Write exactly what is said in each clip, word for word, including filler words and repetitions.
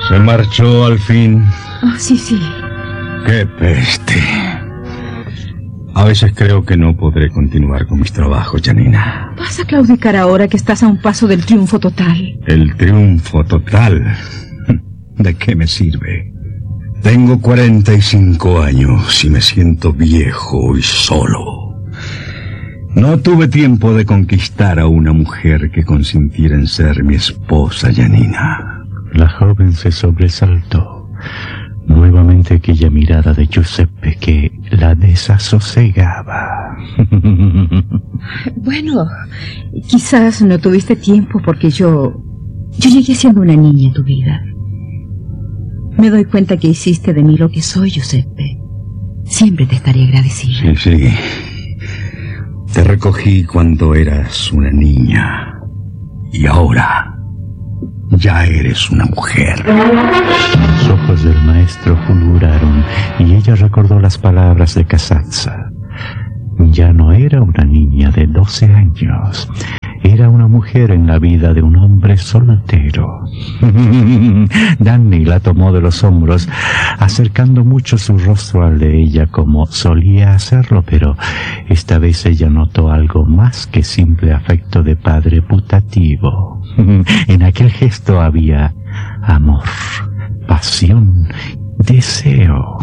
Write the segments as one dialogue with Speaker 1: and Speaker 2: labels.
Speaker 1: Se marchó al fin.
Speaker 2: Oh, sí, sí.
Speaker 1: ¡Qué peste! A veces creo que no podré continuar con mis trabajos, Janina.
Speaker 2: ¿Vas a claudicar ahora que estás a un paso del triunfo total?
Speaker 1: ¿El triunfo total? ¿De qué me sirve? Tengo cuarenta y cinco años y me siento viejo y solo. No tuve tiempo de conquistar a una mujer que consintiera en ser mi esposa, Janina.
Speaker 3: La joven se sobresaltó. Nuevamente aquella mirada de Giuseppe que la desasosegaba.
Speaker 2: Bueno, quizás no tuviste tiempo porque yo... Yo llegué siendo una niña en tu vida. Me doy cuenta que hiciste de mí lo que soy, Giuseppe. Siempre te estaré agradecida.
Speaker 1: Sí, sí. Te recogí cuando eras una niña. Y ahora... ya eres una mujer.
Speaker 3: Los ojos del maestro fulguraron y ella recordó las palabras de Casazza. Ya no era una niña de doce años. Era una mujer en la vida de un hombre soltero. Danny la tomó de los hombros, acercando mucho su rostro al de ella como solía hacerlo, pero esta vez ella notó algo más que simple afecto de padre putativo. En aquel gesto había amor, pasión, deseo.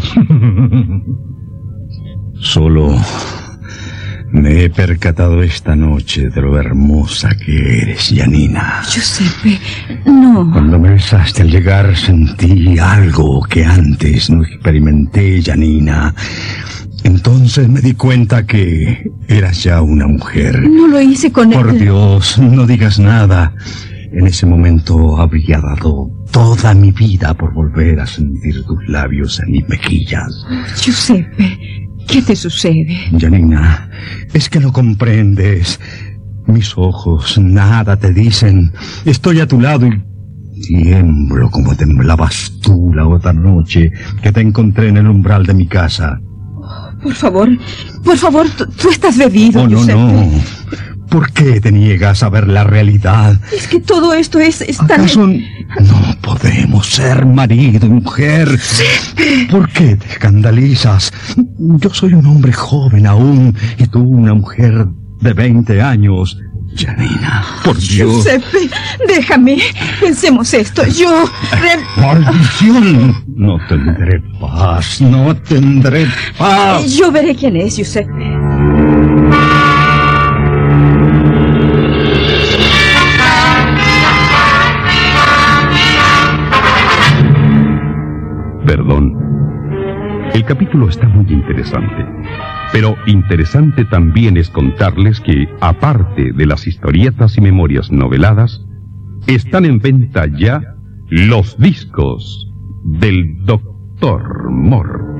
Speaker 1: Solo me he percatado esta noche de lo hermosa que eres, Janina.
Speaker 2: Giuseppe, no.
Speaker 1: Cuando me besaste al llegar sentí algo que antes no experimenté, Janina. Entonces me di cuenta que eras ya una mujer.
Speaker 2: No lo hice con él.
Speaker 1: Por Dios, no digas nada. En ese momento habría dado toda mi vida por volver a sentir tus labios en mis mejillas.
Speaker 2: Giuseppe, ¿qué te sucede?
Speaker 1: Janina, es que no comprendes. Mis ojos nada te dicen. Estoy a tu lado y tiemblo como temblabas tú la otra noche que te encontré en el umbral de mi casa.
Speaker 2: Por favor, por favor, tú, tú estás bebido,
Speaker 1: Oh, no,
Speaker 2: Giuseppe.
Speaker 1: no. ¿Por qué te niegas a ver la realidad?
Speaker 2: Es que todo esto es, es tan...
Speaker 1: ¿Acaso no podemos ser marido y mujer?
Speaker 2: Sí.
Speaker 1: ¿Por qué te escandalizas? Yo soy un hombre joven aún y tú una mujer de veinte años. Janina, por Dios.
Speaker 2: Giuseppe, déjame. Pensemos esto. Yo...
Speaker 1: ¡Maldición! No tendré paz, no tendré paz.
Speaker 2: Yo veré quién es, Giuseppe.
Speaker 4: Perdón. El capítulo está muy interesante, pero interesante también es contarles que, aparte de las historietas y memorias noveladas, están en venta ya los discos del Doctor Mor.